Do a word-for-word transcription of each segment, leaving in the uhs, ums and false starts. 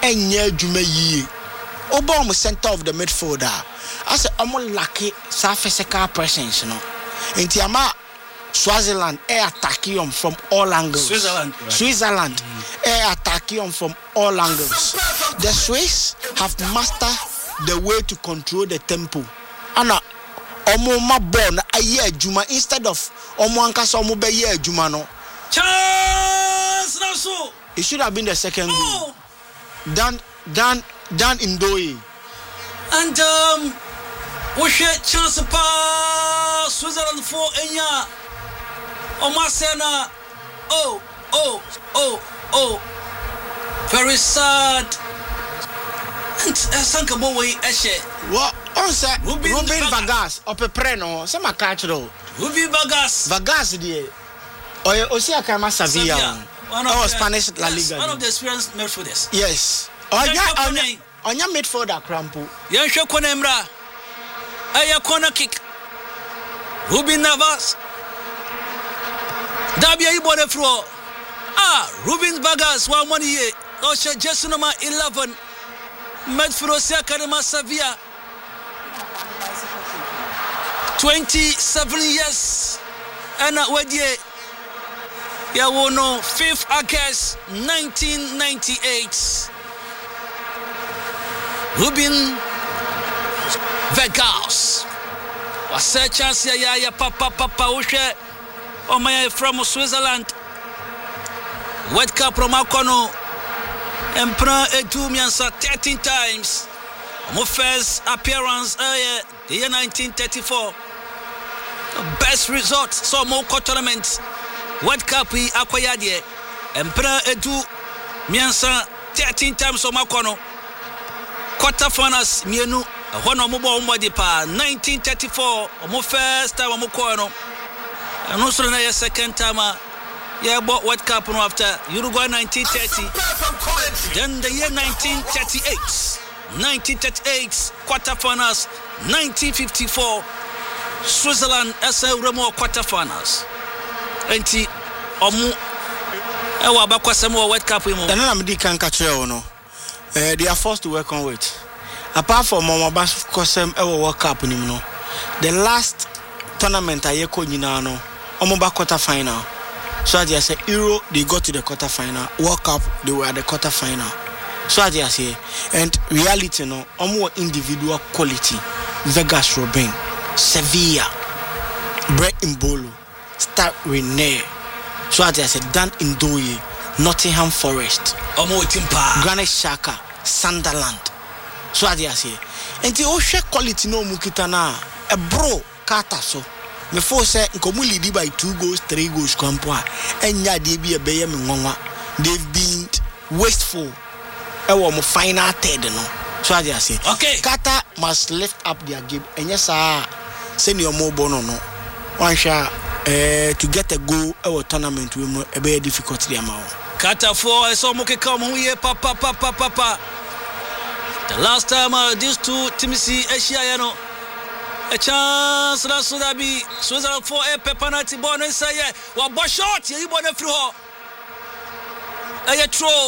enye adwuma yie obom center of the midfielder as omo lucky sa physical presence no enti ama Swaziland air attacking from all angles. Switzerland. Right. Switzerland mm. air attacking from all angles. The Swiss have mastered the way to control the tempo. Ana omo ma ball na aye adwuma instead of omo ankasa omo be ye adwuma no. Chance na so. It should have been the second oh. goal. Dan Dan Dan Ndoye. And um we share chance pa Switzerland for Enya. Omasena, oh, oh, oh, oh, very sad. And Sanka Bowie Eshe. What? On say Rubin Vargas, Opepreno, some are catch though. Rubin Vargas. Vargas, dear. Or Osia Kama Sevilla. One of Spanish La Liga. One of the experienced midfielders. Yes. On your on your midfielder, Crampo. Yansha Konemra. Aya corner kick. Rubin Navas. Dabia Ibone Fro. Ah, Rubin Vargas, one money ye. Osha Jesu number eleven. Medfrosia Kadema Sevilla. twenty-seven years. And what ye? Ya wono fifth August nineteen ninety-eight. Rubin Vargas. Was a chance ya ya papa papa ushe. Oh my, from Switzerland. World Cup Romakono. Emperor Edumiansa thirteen times. My first appearance uh, the year nineteen thirty-four. Best result. So more tournaments. World Cup we acquired here. Emperor Edu Miansa thirteen times Romakono. Quarter finals mienu. One of my pa nineteen thirty-four. My first time Romakono. And also the second time, uh, yeah, bought World Cup after Uruguay nineteen thirty. Then the year nineteen thirty-eight, nineteen thirty-eight quarterfinals, nineteen fifty-four Switzerland S L Remo quarterfinals. Enti omu ewa bakwa semo World Cup imo. The name di kan catch no. Eh, they are forced to work on it. Apart from Mama Bas Kosem ewa World Cup ni no. The last tournament I yeko nyina no. Omoba quarter final. So as I say, Euro they got to the quarter final. World Cup they were at the quarter final. So as I say, and reality no, omo individual quality. Vegas Robin, Sevilla, Brett Mbolo, Star Rene. So as I say, Dan Ndoye, Nottingham Forest, omo Timpa, Granit Xhaka, Sunderland. So as I say, and the oshe quality no mukita na a bro kata so. Before say nkomu lead by two goals, three goals kampo enya de bi ebeye me nwanwa. They've been wasteful. E wo mo final third no. So I say, okay. Qatar must lift up their game. Enya sa senior mo bono no. One sha eh to get a goal e wo tournament we mo e be difficult dey am. Qatar four e so mo ke come here papa papa papa. The last time uh, these two teams Asia you know a chance that should be Switzerland for a penalty ball and say yeah what ball shot you born through a throw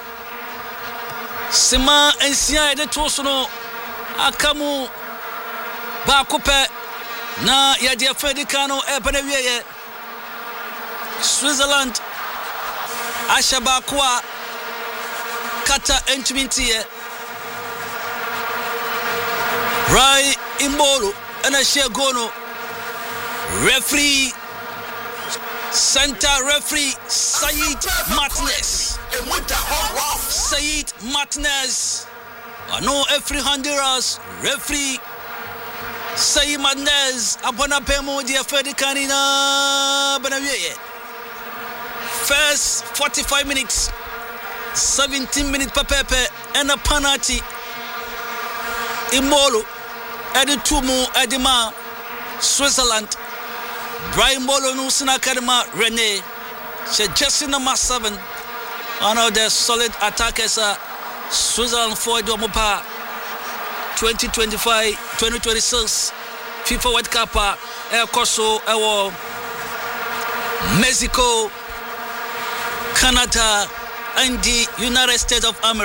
Sima and Sia the Tosono Akamu Bakupe na ya dia Fedicano e Benewie Switzerland Ashabakwa Kata Entmintie Rai Imbolo and a share gono referee center referee Said Martinez Said Martinez I know every Honduras referee Said Martinez Abona Pemo dia Fedicanina Benawie first forty-five minutes seventeen minutes per pepe and a penalty Imbolo Edi Tumu Edima Switzerland Brian Bolo no Sinakadima Rene she just number seven one of the solid attackers uh, Switzerland for Domopa twenty twenty-five twenty twenty-six FIFA World Cup El Coso Ewo Mexico Canada and the United States of America.